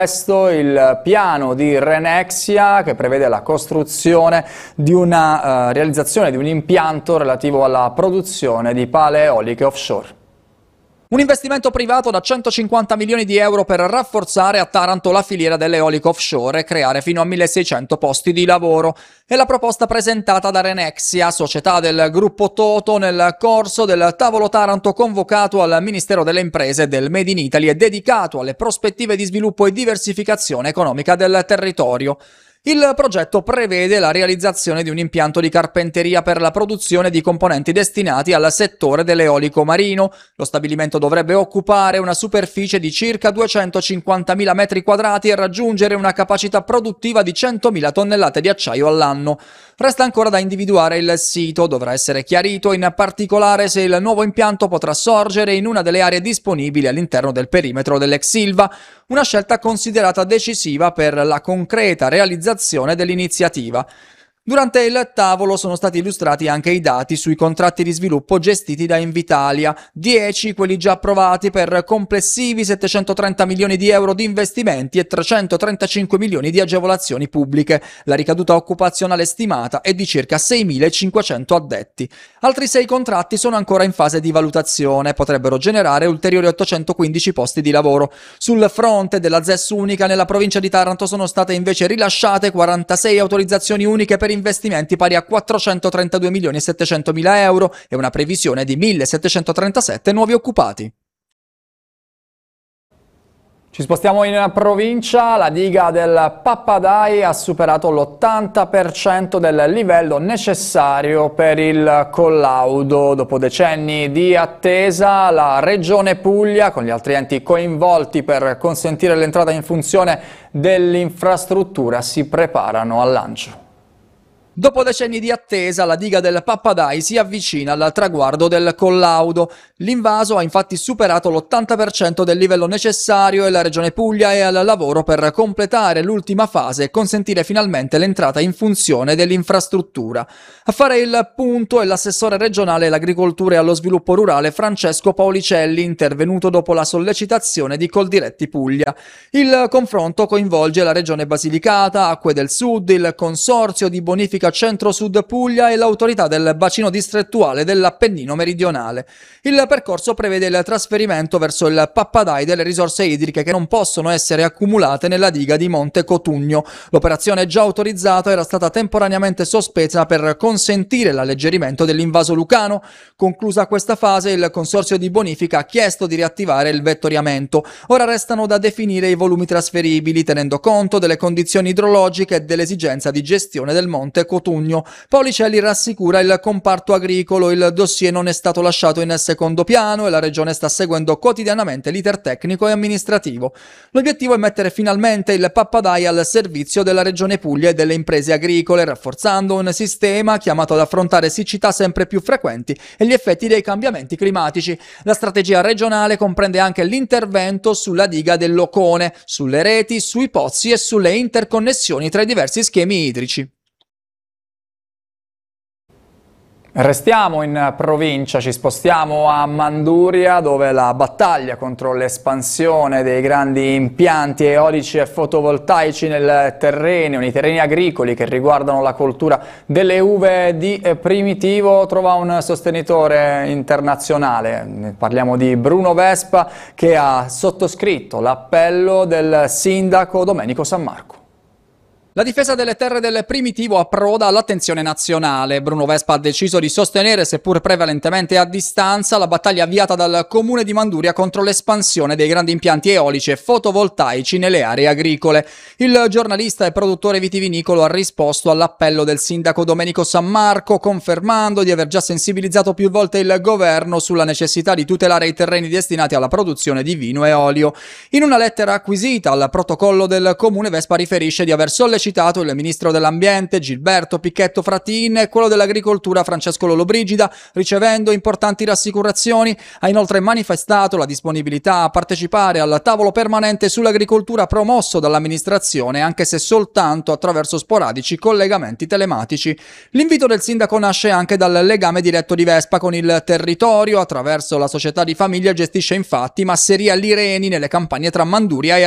Questo è il piano di Renexia che prevede la costruzione di una realizzazione di un impianto relativo alla produzione di pale eoliche offshore. Un investimento privato da 150 milioni di euro per rafforzare a Taranto la filiera dell'eolico offshore e creare fino a 1600 posti di lavoro. È la proposta presentata da Renexia, società del gruppo Toto, nel corso del tavolo Taranto convocato al Ministero delle Imprese del Made in Italy e dedicato alle prospettive di sviluppo e diversificazione economica del territorio. Il progetto prevede la realizzazione di un impianto di carpenteria per la produzione di componenti destinati al settore dell'eolico marino. Lo stabilimento dovrebbe occupare una superficie di circa 250.000 metri quadrati e raggiungere una capacità produttiva di 100.000 tonnellate di acciaio all'anno. Resta ancora da individuare il sito, dovrà essere chiarito in particolare se il nuovo impianto potrà sorgere in una delle aree disponibili all'interno del perimetro dell'ex Ilva, una scelta considerata decisiva per la concreta realizzazione dell'iniziativa. Durante il tavolo sono stati illustrati anche i dati sui contratti di sviluppo gestiti da Invitalia, 10 quelli già approvati per complessivi 730 milioni di euro di investimenti e 335 milioni di agevolazioni pubbliche. La ricaduta occupazionale stimata è di circa 6.500 addetti. Altri 6 contratti sono ancora in fase di valutazione, potrebbero generare ulteriori 815 posti di lavoro. Sul fronte della ZES unica nella provincia di Taranto sono state invece rilasciate 46 autorizzazioni uniche per investimenti pari a 432 milioni e 700 mila euro e una previsione di 1.737 nuovi occupati. Ci spostiamo in provincia, la diga del Pappadai ha superato l'80% del livello necessario per il collaudo. Dopo decenni di attesa, la Regione Puglia, con gli altri enti coinvolti per consentire l'entrata in funzione dell'infrastruttura, si preparano al lancio. Dopo decenni di attesa, la diga del Pappadai si avvicina al traguardo del collaudo. L'invaso ha infatti superato l'80% del livello necessario e la Regione Puglia è al lavoro per completare l'ultima fase e consentire finalmente l'entrata in funzione dell'infrastruttura. A fare il punto è l'assessore regionale all'agricoltura e allo sviluppo rurale Francesco Paulicelli, intervenuto dopo la sollecitazione di Coldiretti Puglia. Il confronto coinvolge la Regione Basilicata, Acque del Sud, il Consorzio di Bonifica Centro-Sud Puglia e l'autorità del bacino distrettuale dell'Appennino meridionale. Il percorso prevede il trasferimento verso il Pappadai delle risorse idriche che non possono essere accumulate nella diga di Monte Cotugno. L'operazione già autorizzata era stata temporaneamente sospesa per consentire l'alleggerimento dell'invaso lucano. Conclusa questa fase, il Consorzio di Bonifica ha chiesto di riattivare il vettoriamento. Ora restano da definire i volumi trasferibili, tenendo conto delle condizioni idrologiche e dell'esigenza di gestione del Monte Cotugno. Paulicelli rassicura il comparto agricolo, il dossier non è stato lasciato in secondo piano e la Regione sta seguendo quotidianamente l'iter tecnico e amministrativo. L'obiettivo è mettere finalmente il Pappadai al servizio della Regione Puglia e delle imprese agricole, rafforzando un sistema chiamato ad affrontare siccità sempre più frequenti e gli effetti dei cambiamenti climatici. La strategia regionale comprende anche l'intervento sulla diga del Locone, sulle reti, sui pozzi e sulle interconnessioni tra i diversi schemi idrici. Restiamo in provincia, ci spostiamo a Manduria dove la battaglia contro l'espansione dei grandi impianti eolici e fotovoltaici nei terreni agricoli che riguardano la coltura delle uve di Primitivo trova un sostenitore internazionale. Parliamo di Bruno Vespa che ha sottoscritto l'appello del sindaco Domenico San Marco. La difesa delle terre del Primitivo approda all'attenzione nazionale. Bruno Vespa ha deciso di sostenere, seppur prevalentemente a distanza, la battaglia avviata dal comune di Manduria contro l'espansione dei grandi impianti eolici e fotovoltaici nelle aree agricole. Il giornalista e produttore vitivinicolo ha risposto all'appello del sindaco Domenico San Marco, confermando di aver già sensibilizzato più volte il governo sulla necessità di tutelare i terreni destinati alla produzione di vino e olio. In una lettera acquisita al protocollo del comune, Vespa riferisce di aver sollecitato il ministro dell'ambiente Gilberto Picchetto Fratin e quello dell'agricoltura Francesco Lollobrigida, ricevendo importanti rassicurazioni. Ha inoltre manifestato la disponibilità a partecipare al tavolo permanente sull'agricoltura promosso dall'amministrazione, anche se soltanto attraverso sporadici collegamenti telematici. L'invito del sindaco nasce anche dal legame diretto di Vespa con il territorio. Attraverso la società di famiglia gestisce infatti masseria Lireni nelle campagne tra Manduria e